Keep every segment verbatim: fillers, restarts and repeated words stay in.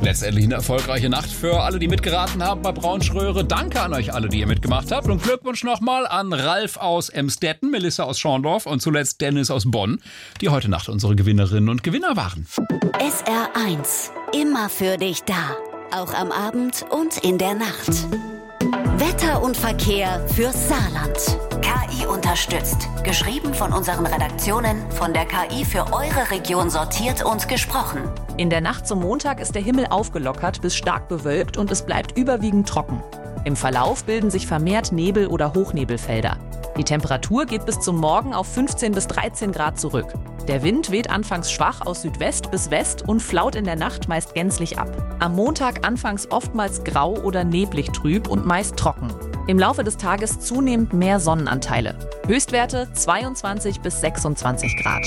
Letztendlich eine erfolgreiche Nacht für alle, die mitgeraten haben bei Braunschröhre. Danke an euch alle, die ihr mitgemacht habt. Und Glückwunsch nochmal an Ralf aus Emstetten, Melissa aus Schorndorf und zuletzt Dennis aus Bonn, die heute Nacht unsere Gewinnerinnen und Gewinner waren. S R eins. Immer für dich da. Auch am Abend und in der Nacht. Wetter und Verkehr fürs Saarland. K I unterstützt. Geschrieben von unseren Redaktionen, von der K I für eure Region sortiert und gesprochen. In der Nacht zum Montag ist der Himmel aufgelockert bis stark bewölkt und es bleibt überwiegend trocken. Im Verlauf bilden sich vermehrt Nebel- oder Hochnebelfelder. Die Temperatur geht bis zum Morgen auf fünfzehn bis dreizehn Grad zurück. Der Wind weht anfangs schwach aus Südwest bis West und flaut in der Nacht meist gänzlich ab. Am Montag anfangs oftmals grau oder neblig trüb und meist trocken. Im Laufe des Tages zunehmend mehr Sonnenanteile. Höchstwerte zweiundzwanzig bis sechsundzwanzig Grad.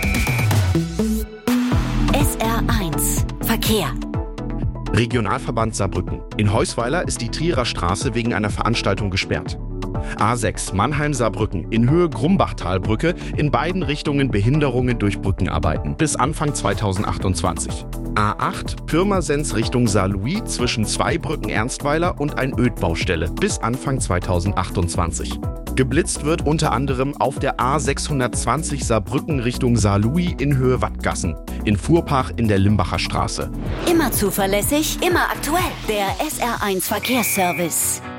S R eins. Verkehr. Regionalverband Saarbrücken. In Heusweiler ist die Trierer Straße wegen einer Veranstaltung gesperrt. A sechs Mannheim-Saarbrücken in Höhe Grumbachtalbrücke, in beiden Richtungen Behinderungen durch Brückenarbeiten bis Anfang zweitausendachtundzwanzig. A acht Pirmasens Richtung Saarlouis zwischen Zweibrücken Ernstweiler und ein Ödbaustelle bis Anfang zweitausendachtundzwanzig. Geblitzt wird unter anderem auf der A sechshundertzwanzig Saarbrücken Richtung Saarlouis in Höhe Wattgassen, in Fuhrpach in der Limbacher Straße. Immer zuverlässig, immer aktuell. Der S R eins Verkehrsservice.